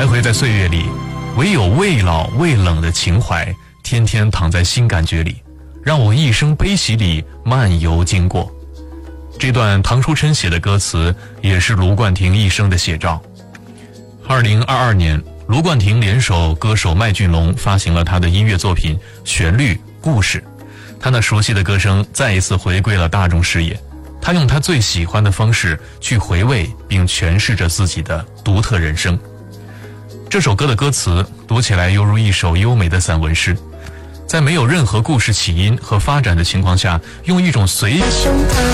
徘徊在岁月里，唯有未老未冷的情怀，天天躺在新感觉里，让我一生悲喜里漫游经过。这段唐书琛写的歌词，也是卢冠廷一生的写照。2022年，卢冠廷联手歌手麦浚龙发行了他的音乐作品《旋律故事》，他那熟悉的歌声再一次回归了大众视野。他用他最喜欢的方式去回味并诠释着自己的独特人生。这首歌的歌词读起来犹如一首优美的散文诗，在没有任何故事起因和发展的情况下，用一种随